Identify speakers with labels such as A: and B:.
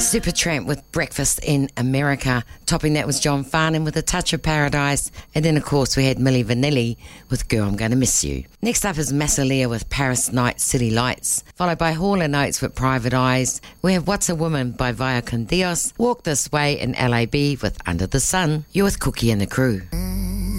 A: Supertramp with Breakfast in America. Topping that was John Farnham with A Touch of Paradise. And then, of course, we had Milli Vanilli with Girl, I'm Gonna Miss You. Next up is Massalia with Paris Night City Lights, followed by Hall & Oates with Private Eyes. We have What's a Woman by Via con Dios, Walk This Way, and LAB with Under the Sun. You're with Cookie and the crew.